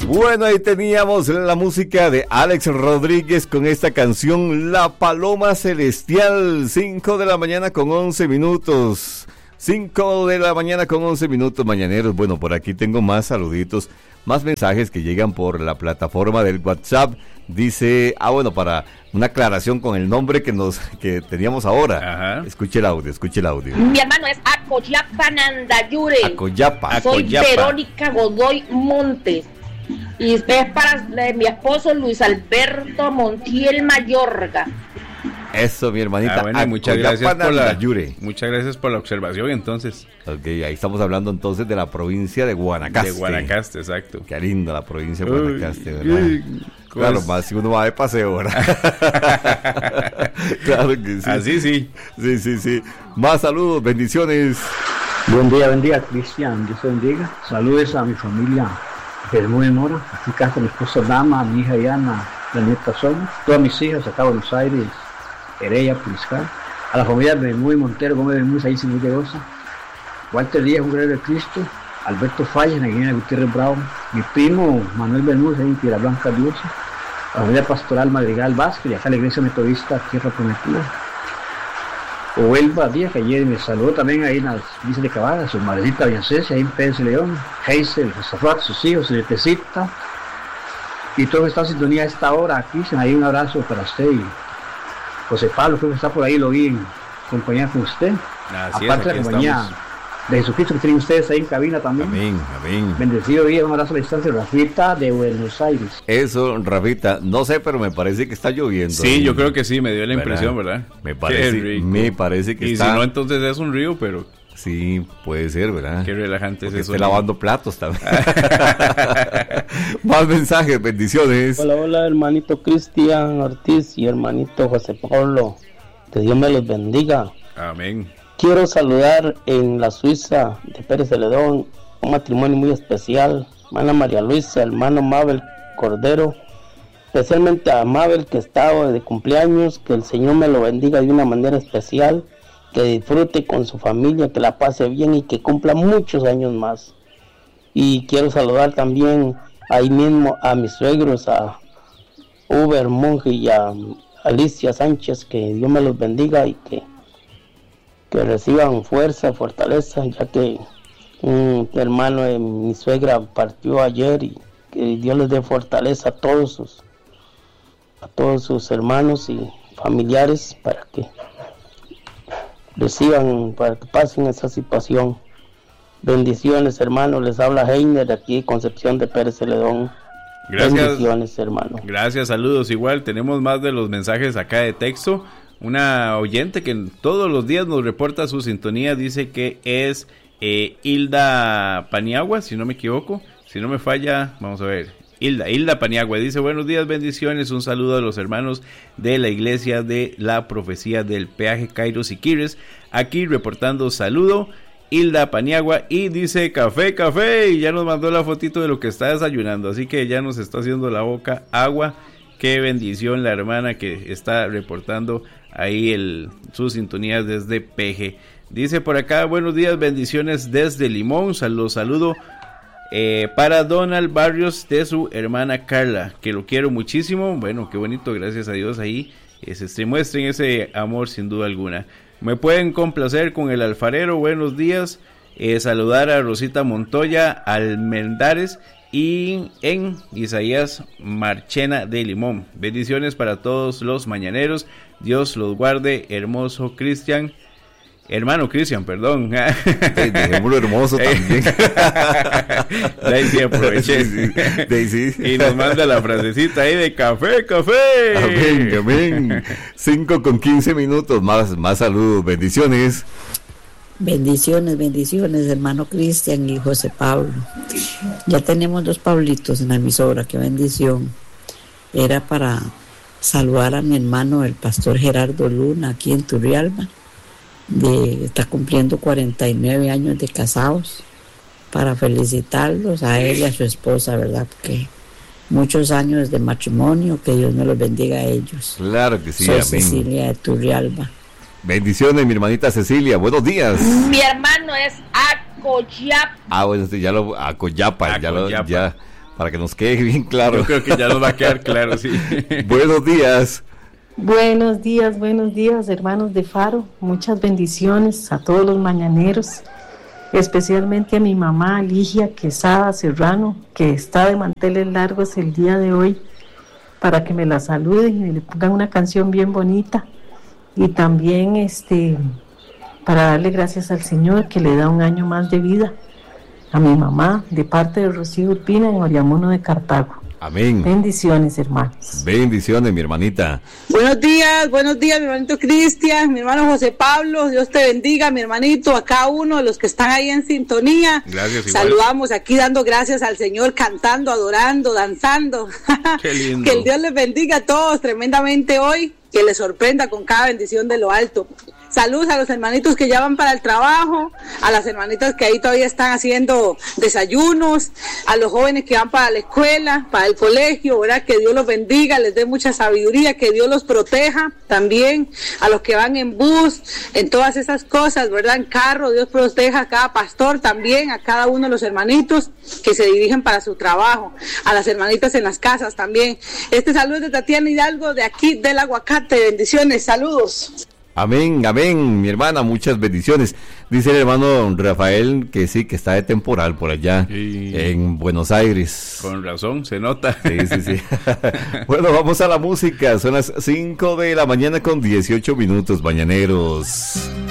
Bueno, ahí teníamos la música de Alex Rodríguez con esta canción La Paloma Celestial. 5 de la mañana con 11 minutos. 5 de la mañana con 11 minutos, mañaneros. Bueno, por aquí tengo más saluditos, más mensajes que llegan por la plataforma del WhatsApp. Dice, bueno, para una aclaración con el nombre que teníamos ahora. Ajá. Escuche el audio. Mi hermano es Acoyapa Nandayure. Acoyapa. Soy Verónica Godoy Montes. Y es para mi esposo Luis Alberto Montiel Mayorga. Eso, mi hermanita. Bueno, muchas gracias por la observación, entonces. Ok, ahí estamos hablando entonces de la provincia de Guanacaste. De Guanacaste, exacto. Qué linda la provincia de Guanacaste, ¿verdad? Claro, más si uno va de paseo, ¿verdad? Claro que sí. Así sí. Sí. Más saludos, bendiciones. Buen día, Cristian. Dios te bendiga. Saludos a mi familia Bermúdez Mora, aquí casa mi esposa Dama, mi hija Diana, la nieta Sonia, todas mis hijas acá en Buenos Aires, Heredia, Puliscal, a la familia Bermúdez Montero, Gómez Bermúdez, ahí sin de Goza, Walter Díaz, un guerrero de Cristo, Alberto Fallas, Neguina Gutiérrez Bravo, mi primo Manuel Bermúdez, ahí en Piedra Blanca, Diosa, la familia pastoral Madrigal Vázquez, y acá la iglesia metodista Tierra Prometida, o Elba Díaz, que ayer me saludó también ahí en las Villas de Cabada, su madrecita Biancés, ahí en Pérez León, Heisel, Josafat, sus hijos, su nietecita, y todos que están en sintonía a esta hora, aquí, ahí un abrazo para usted, y José Pablo, creo que está por ahí, lo vi en compañía con usted, aparte de la compañía estamos de Jesucristo que tienen ustedes ahí en cabina también. Amén. Bendecido día, un abrazo a la distancia, Rafita de Buenos Aires. Eso, Rafita, no sé, pero me parece que está lloviendo. Sí, yo creo que sí, me dio la impresión, ¿verdad? Me parece que está. Y si no, entonces es un río, pero... Sí, puede ser, ¿verdad? Qué relajante es eso. Esté lavando platos también. Más mensajes, bendiciones. Hola, hermanito Cristian Ortiz y hermanito José Pablo. Que Dios me los bendiga. Amén. Quiero saludar en la Suiza de Pérez Celedón un matrimonio muy especial, hermana María Luisa, hermano Mabel Cordero, especialmente a Mabel que está de cumpleaños, que el Señor me lo bendiga de una manera especial, que disfrute con su familia, que la pase bien y que cumpla muchos años más. Y quiero saludar también ahí mismo a mis suegros, a Uber Monge y a Alicia Sánchez, que Dios me los bendiga y que reciban fuerza, fortaleza, ya que un hermano de mi suegra partió ayer y que Dios les dé fortaleza a todos sus hermanos y familiares para que pasen esa situación. Bendiciones, hermano, les habla Heiner de aquí, Concepción de Pérez Celedón. Gracias. Bendiciones, hermano. Gracias, saludos. Igual tenemos más de los mensajes acá de texto. Una oyente que todos los días nos reporta su sintonía, dice que es Hilda Paniagua, si no me equivoco, si no me falla, vamos a ver, Hilda Paniagua, dice buenos días, bendiciones, un saludo a los hermanos de la iglesia de la profecía del peaje Kairos y Quires, aquí reportando saludo, Hilda Paniagua, y dice café, y ya nos mandó la fotito de lo que está desayunando, así que ya nos está haciendo la boca agua. Qué bendición la hermana que está reportando ahí sus sintonías desde Peje. Dice por acá, buenos días, bendiciones desde Limón. Saludo para Donald Barrios de su hermana Carla, que lo quiero muchísimo. Bueno, qué bonito, gracias a Dios ahí. Se muestren ese amor sin duda alguna. Me pueden complacer con el alfarero, buenos días. Saludar a Rosita Montoya Almendares y en Isaías Marchena de Limón. Bendiciones para todos los mañaneros. Dios los guarde, hermano Cristian, perdón. Dejémoslo hermoso también. Ahí sí aproveché. Sí. Y nos manda la frasecita ahí de café. Amén. 5:15, más saludos, bendiciones. Bendiciones, hermano Cristian y José Pablo. Ya tenemos 2 Pablitos en la emisora, qué bendición. Era para saludar a mi hermano, el pastor Gerardo Luna, aquí en Turrialba. Está cumpliendo 49 años de casados. Para felicitarlos a él y a su esposa, ¿verdad? Porque muchos años de matrimonio, que Dios me los bendiga a ellos. Claro que sí, Soy amén. Cecilia de Turrialba. Bendiciones, mi hermanita Cecilia, buenos días. Mi hermano es Acoyapa. Bueno, ya lo Acoyapa, ya para que nos quede bien claro. Yo creo que ya nos va a quedar claro, sí. Buenos días. Buenos días, hermanos de Faro. Muchas bendiciones a todos los mañaneros, especialmente a mi mamá Ligia Quesada Serrano, que está de manteles largos el día de hoy, para que me la saluden y le pongan una canción bien bonita. Y también para darle gracias al Señor que le da un año más de vida a mi mamá, de parte de Rocío Urbina en Oriamuno de Cartago. Amén. Bendiciones, hermanos. Bendiciones, mi hermanita. Buenos días, mi hermanito Cristian, mi hermano José Pablo, Dios te bendiga, mi hermanito, a cada uno de los que están ahí en sintonía. Gracias, igual. Saludamos aquí dando gracias al Señor, cantando, adorando, danzando. Qué lindo. Que el Dios les bendiga a todos tremendamente hoy, que les sorprenda con cada bendición de lo alto. Saludos a los hermanitos que ya van para el trabajo, a las hermanitas que ahí todavía están haciendo desayunos, a los jóvenes que van para la escuela, para el colegio, ¿verdad? Que Dios los bendiga, les dé mucha sabiduría, que Dios los proteja también, a los que van en bus, en todas esas cosas, ¿verdad? En carro, Dios proteja a cada pastor también, a cada uno de los hermanitos que se dirigen para su trabajo, a las hermanitas en las casas también. Este saludo es de Tatiana Hidalgo, de aquí del Aguacate. Bendiciones, saludos. Amén, amén, mi hermana, muchas bendiciones. Dice el hermano Rafael que sí, que está de temporal por allá, sí, en Buenos Aires. Con razón, se nota. Sí. Bueno, vamos a la música. Son las 5 de la mañana con 18 minutos, mañaneros.